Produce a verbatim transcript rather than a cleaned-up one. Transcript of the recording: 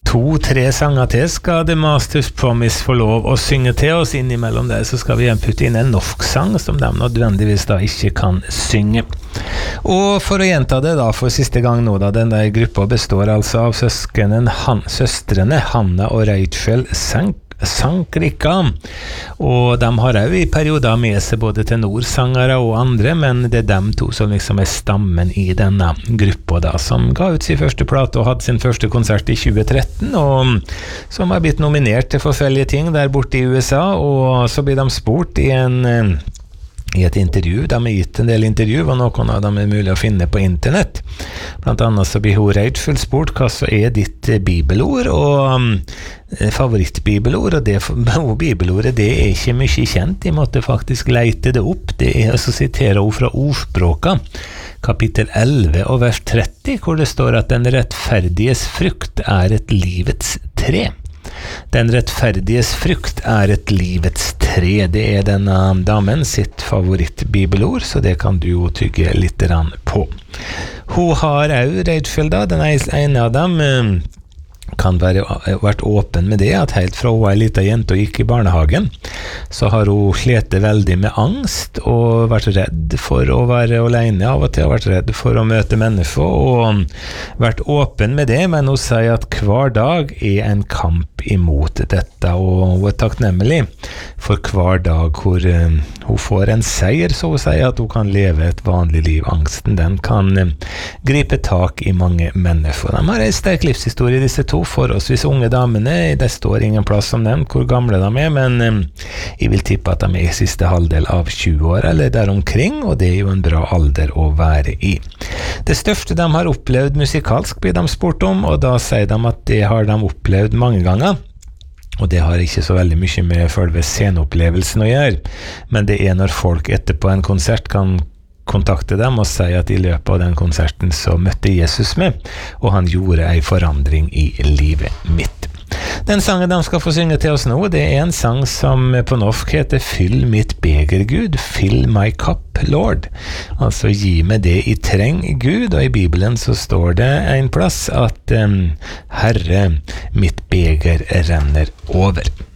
To-tre sanger til skal The Masters Promise få lov å synge til oss. Innimellom det så skal vi igjen putte inn en norsk sang som de nødvendigvis da ikke kan synge. Og for å gjenta det da for siste gang nå da, den der gruppa består altså av søskenen, han, søstrene Hanna og Rachel Sank Sankrika, og de har jo i perioder med seg både tenorsangere og andre, men det er dem to som liksom er stammen i denne gruppa da, som ga ut sin første plate og hadde sin første konsert i tjue tretten, og som har blitt nominert til forskjellige ting der borte i U S A, og så blir de spurt i en i et intervju, de har gitt en del intervju, og noen av dem er mulig å finne på internett. Blant annet så blir hun Rachel spurt hva så er ditt bibelord, og um, favorittbibelord, og det og bibelordet det er ikke mye kjent, de måtte faktisk leite det opp. Det er så siterer hun fra Ordspråka, kapittel elleve og vers tretti, hvor det står at den rettferdiges frukt er et livets tre. Den rettferdiges frukt er et livets tre. Det er denne damen sitt favorittbibelord, så det kan du jo tygge litt på. Hun har jo, Rachel da, den ene av dem, kan være vært åpen med det, at helt fra hun var en liten jente og gikk i barnehagen, så har hun slitt veldig med angst og vært redd for å være alene av og til, vært redd for å møte mennesker og vært åpen med det, men hun sier at hver dag er en kamp imot dette, og hun er takknemlig for hver dag hvor um, hun får en seier, så hun sier at hun kan leve et vanlig liv. Angsten, den kan um, gripe tak i mange mennesker. De har en sterk livshistorie, disse to forholdsvis unge damene. Det står ingen plass om dem, hvor gamle de er, men um, jeg vil tippe at de er i siste halvdel av tjue år, eller der omkring, og det er jo en bra alder å være i. Det største de har opplevd musikalsk blir de spurt om, og da sier de at det har de opplevd mange ganger. Og det har ikke så veldig mye med selve sceneopplevelsen å gjøre, men det er når folk etterpå en konsert kan kontakte dem og si at i løpet av den konserten så møtte Jesus med, og han gjorde en forandring i livet mitt. Den sangen de skal få synge til oss nå, det er en sang som på norsk heter Fyll mitt beger, Gud, Fill my cup, Lord. Altså gi meg det i treng, Gud, og i Bibelen så står det en plass at um, Herre, mitt beger renner over.